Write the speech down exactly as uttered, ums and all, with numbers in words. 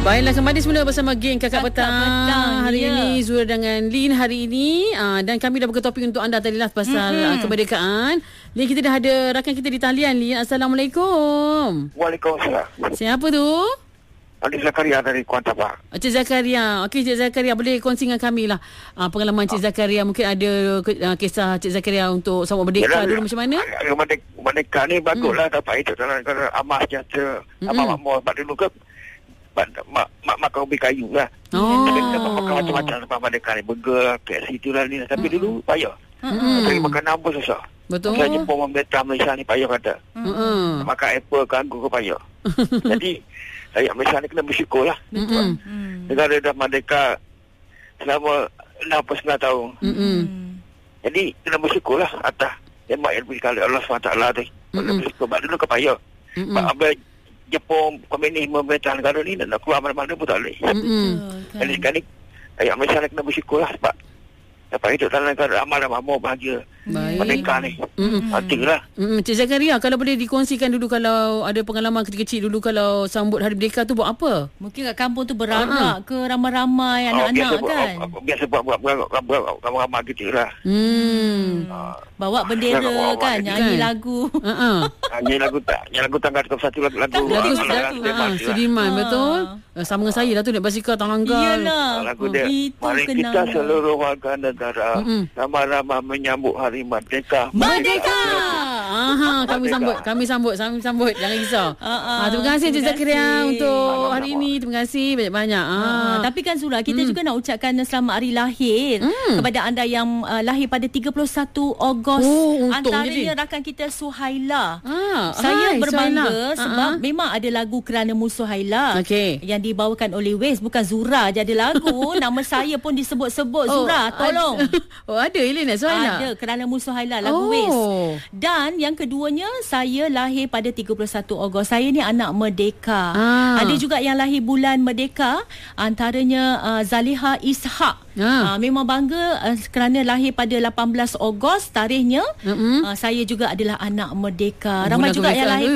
Baiklah, kembali semula bersama geng Kakak, Kakak Petang. Petang Hari ya. ini Zura dengan Lin hari ini uh, dan kami dah buka topik untuk anda tadi lah pasal mm-hmm. uh, kemerdekaan. Lin, kita dah ada rakan kita di talian. Lin, Assalamualaikum. Waalaikumsalam. Siapa tu? Encik Zakaria dari Kuantan, Pak. Encik Zakaria. Okey, Encik Zakaria, boleh kongsi dengan kami lah uh, pengalaman Encik Zakaria. Mungkin ada uh, kisah Encik Zakaria untuk sambut merdeka dulu macam mana? Merdeka, merdeka ni baguslah mm. dapat itu dalam amal sejahtera. Mm-hmm. Amal makmur. Sebab dulu ke mak mak makan ubi kayu lah. Oh. Tapi kita makan macam-macam lepas merdeka ni. Burger, K F C tu lah ni. Tapi mm. dulu payah. Mm. Tapi makan apa susah. Betul. Saya jumpa pemerintah Malaysia ni payah kata. Mm. Makan apple ke anggur ke payah. Jadi rakyat Malaysia ni kena bersyukur lah. Mm. Negara dah merdeka selama enam puluh sembilan tahun. Mm. Jadi kena bersyukur lah atas nikmat yang diberikan oleh Allah subhanahu wa taala tu. Kena bersyukur. Sebab dulu ke payah. Sebab apa Jepun, komunis, pemerintah negara ni nak keluar mana-mana pun tak boleh. Mm-hmm. Jadi sekarang ni rakyat Malaysia ni kena bersyukur lah sebab dapat hidup dalam negara amal dan makmur bahagia. Merdeka ni. Mm-hmm. Artilah. Mm-hmm. Cik Zakaria, kalau boleh dikongsikan dulu kalau ada pengalaman kecil-kecil dulu kalau sambut Hari Merdeka tu buat apa? Mungkin kat kampung tu berarak ke ramai-ramai anak-anak oh, kan? Buat, biasa buat buat ramai-ramai gitu lah. Hmm. Uh, bawa bendera kan, nyanyi kan? lagu. Uh-uh. Nyanyi lagu tak, nyanyi lagu tanggal tiga puluh satu lagu lagu. Lagu Sudirman, betul. Sama dengan saya lah tu naik basikal tanggal. Iyalah. Lagu dia. Mari kita seluruh warga negara ramai-ramai menyambut Hari Merdeka. Merdeka. Aha, kami sambut, kami sambut, kami sambut. Jangan risau. Uh-uh. Ha, terima kasih Encik Zakaria untuk hari ini. Terima kasih banyak-banyak. Ha. Uh, tapi kan Zura, kita hmm. juga nak ucapkan selamat hari lahir hmm. kepada anda yang uh, lahir pada tiga puluh satu Ogos. Oh, antaranya rakan kita Suhaila. Ah, Saya hai, berbangga Suhaila. sebab uh-huh. memang ada lagu Kerana-Mu Suhaila okay. yang dibawakan oleh Waze. Bukan Zura je ada lagu. Nama saya pun disebut-sebut. Oh, Zura, tolong. Ada. Oh, ada Elena Suhaila? Ada, Kerana-Mu Suhaila, lagu oh. Waze. Dan yang keduanya, saya lahir pada tiga puluh satu Ogos. Saya ni anak merdeka. Ah. Ada juga yang lahir bulan merdeka, antaranya uh, Zaliha Ishak. Ah. Uh, memang bangga uh, kerana lahir pada lapan belas Ogos tarikhnya. Mm-hmm. Uh, saya juga adalah anak merdeka. Ramai juga yang lahir